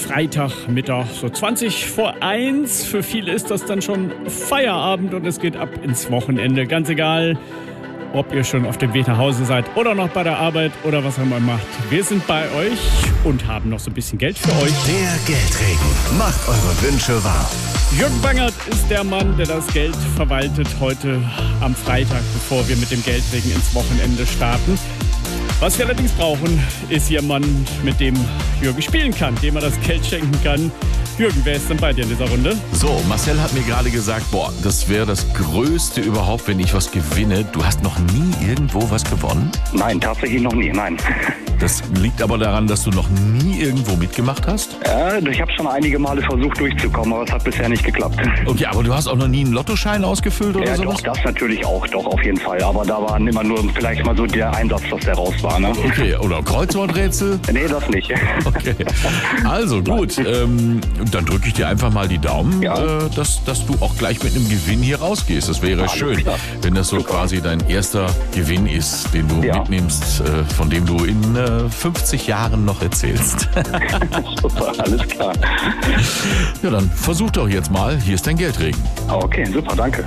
Freitagmittag, so 1:20. Für viele ist das dann schon Feierabend und es geht ab ins Wochenende. Ganz egal, ob ihr schon auf dem Weg nach Hause seid oder noch bei der Arbeit oder was auch immer macht. Wir sind bei euch und haben noch so ein bisschen Geld für euch. Der Geldregen macht eure Wünsche wahr. Jürgen Bangert ist der Mann, der das Geld verwaltet heute am Freitag, bevor wir mit dem Geldregen ins Wochenende starten. Was wir allerdings brauchen, ist jemand, mit dem Jürgen spielen kann, dem er das Geld schenken kann. Jürgen, wer ist denn bei dir in dieser Runde? So, Marcel hat mir gerade gesagt, das wäre das Größte überhaupt, wenn ich was gewinne. Du hast noch nie irgendwo was gewonnen? Nein, tatsächlich noch nie, nein. Das liegt aber daran, dass du noch nie irgendwo mitgemacht hast? Ich habe schon einige Male versucht durchzukommen, aber es hat bisher nicht geklappt. Okay, aber du hast auch noch nie einen Lottoschein ausgefüllt oder Ja, sowas? doch, das natürlich auch, doch, auf jeden Fall. Aber da war immer nur vielleicht mal so der Einsatz, dass der raus war, ne? Okay, oder Kreuzworträtsel? Nee, das nicht. Okay, also gut, dann drücke ich dir einfach mal die Daumen, Ja. dass du auch gleich mit einem Gewinn hier rausgehst. Das wäre Alles schön, klar. wenn das so Super. quasi dein erster Gewinn ist, den du Ja. mitnimmst, von dem du in 50 Jahren noch erzählst. Super, alles klar. Ja, dann versuch doch jetzt mal. Hier ist dein Geldregen. Okay, super, danke.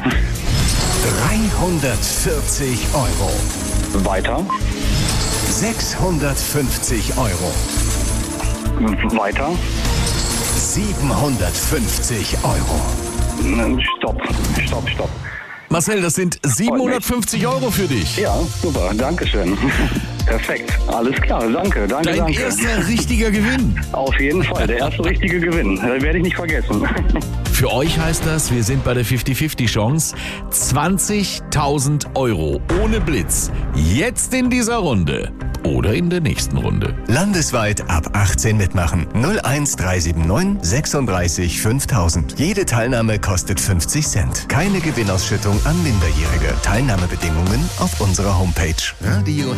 340 Euro. Weiter, 650 Euro. weiter. 750 Euro. Stopp. Marcel, das sind 750 Euro für dich. Ja, super, danke schön. Perfekt, alles klar, danke. Dein erster richtiger Gewinn. Auf jeden Fall, der erste richtige Gewinn. Das werde ich nicht vergessen. Für euch heißt das, wir sind bei der 50-50-Chance. 20.000 Euro ohne Blitz. Jetzt in dieser Runde. Oder in der nächsten Runde. Landesweit ab 18 mitmachen. 01379 36 5000. Jede Teilnahme kostet 50 Cent. Keine Gewinnausschüttung an Minderjährige. Teilnahmebedingungen auf unserer Homepage. Radio